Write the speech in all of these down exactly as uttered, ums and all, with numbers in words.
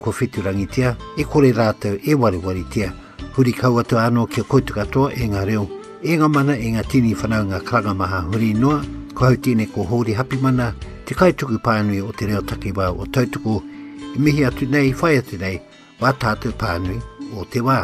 ko whiturangitia, e kore rātou e wariwaritia. Huri kau atu anō kia koutu katoa e ngā reo. E ngā mana e ngā tini whanau ngā karanga maha huri noa, ko hau tine ko hori hapi mana, te kaituku pānui o te reo takiwā o tautuku, i mihi atu nei, whai atu nei, wā tātou pānui o te wā.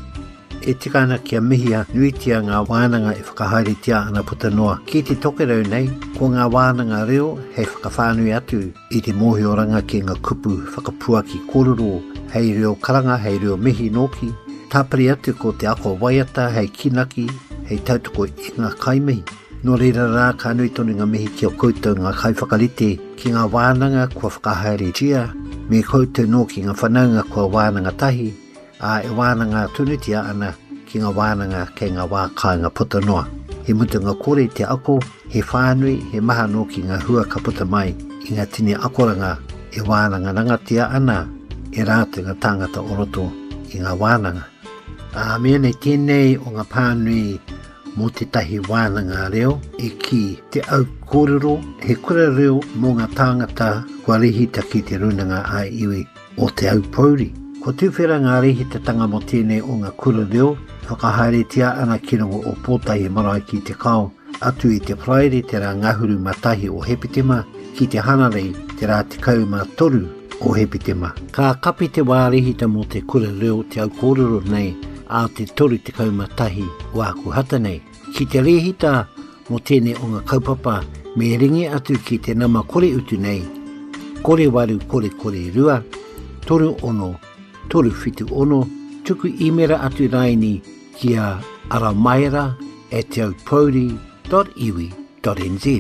E tikana kia mihia nuitia ngā wānanga e whakahairitia ana puta noa. Ki te tokerau nei, ko ngā wānanga reo hei whakawhānui atu i te mōhioranga ki ngā kupu whakapua ki kōrero, hei reo karanga, hei reo mihi noki, tāpari atu ko te ako waiata, hei kinaki, hei tautoko i ngā kaimihi. Nō reira rā ka nui tonu ngā mihi ki o koutou ngā kai whakarite ki ngā wānanga kua whakahairitia, me koutou no ki ngā whanaunga kua wānanga tahi, a e wānanga tunutia ana ki ngā wānanga kei ngā wā kai ngā puta noa. He mutu ngā kore te ako, he whānui, he maha no ki ngā hua ka puta mai, i ngā tini akoranga e wānanga rangatia ana, e rātu ngā tāngata oroto i ngā wānanga. A mea nei tēnei o ngā pānui mō te tahi wānanga reo, e ki te au kōrero, he kura reo mō ngā tāngata kua rihita ki te runanga a iwi o te au pauri. Ko tūwhera ngā rehitatanga mo tēnei o ngā kura reo, whakahaeretia ana ki rongo o pōtahi marae ki te kao, atu i te praere te rā ngahuru matahi o Hepitema, ki te hanarei te rā te kauma toru o Hepitema. Ka kapi te wā rehita mo te kura reo te au kōrero nei, a te toru te kauma tahi o aku hata nei. Ki te rehita mo tēnei o ngā kaupapa, me ringi atu ki te nama kore utu nei, kore waru kore kore rua, toru ono, toru whitu ono, tuku imera atu raini ki a aramaera e te au pauri dot iwi dot n z.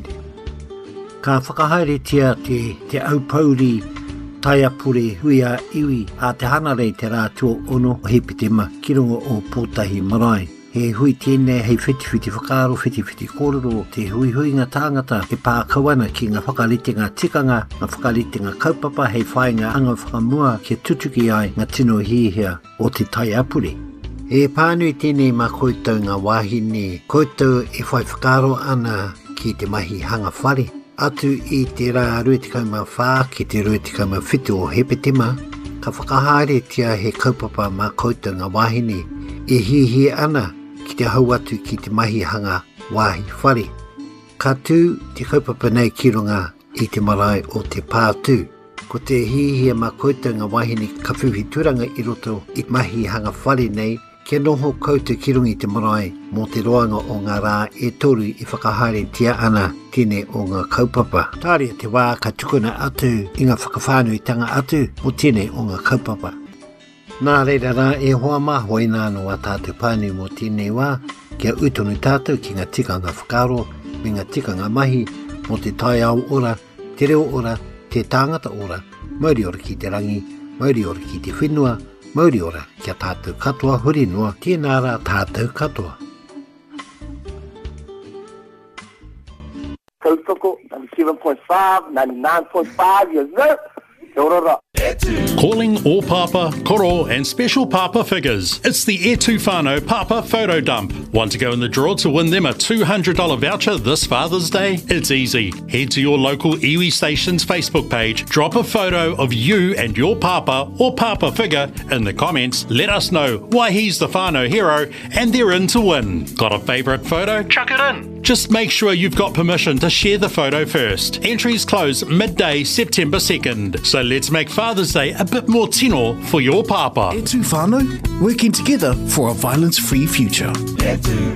Ka whakahaeretia te, te au pauri taiapure hui a iwi a te hanarei te rā tua ono o Hepitema ki rongo o pōtahi marae. He hui tēnei hei whitiwhiti whakaaro, whitiwhiti kōrero, te hui hui ngā tāngata, he pākawana ki ngā whakarite ngā tikanga, ngā whakarite ngā kaupapa, hei whai ngā anga whakamua ki tutuki ai ngā tino hihia o te taiapure. E pānui tēnei mā koutou ngā wāhine, koutou e whai whakaaro ana ki te mahi hanga whare. Atu i te rā ruetikauma whā ki te ruetikauma whitu o Hepitema, ka whakahaeretia he kaupapa mā koutou ngā wāhine, e hihi ana ki te hau atu ki te mahi hanga wāhi whare. Ka tū te kaupapa nei ki runga i te marae o te pātū. Ko te hihia mā koutou ngā wāhine ka whiwhi turanga i roto i mahi hanga whare nei, kia noho koutou ki rungi te marae mō te roanga o ngā rā e toru i whakahaeretia ana tēnei o ngā kaupapa. Tāria te wā ka tukuna atu i ngā whakawhānuitanga atu o tēnei o ngā kaupapa. Nā reira rā e hoa mahoi nāno a tātou pānui mō tēnei wā, kia utonu tātou ki ngā tikanga whakaro, me ngā tikanga mahi, mō te tai au ora, te reo ora, te tāngata ora, mauri ora ki te rangi, mauri ora ki te whenua, mauri ora kia tātou katoa huri noa, tēnā rā tātou katoa. Kautoko, ninety-seven point five, ninety-nine point five, yes sir. Kia ora. Calling all Papa, Koro and special Papa figures. It's the E two Whānau Papa Photo Dump. Want to go in the draw to win them a two hundred dollars voucher this Father's Day? It's easy. Head to your local iwi Station's Facebook page, drop a photo of you and your Papa or Papa figure in the comments, let us know why he's the Whānau hero, and they're in to win. Got a favourite photo? Chuck it in. Just make sure you've got permission to share the photo first. Entries close midday September second. So let's make Father's Day a bit more tino for your Papa. E two Whānau, working together for a violence-free future. E two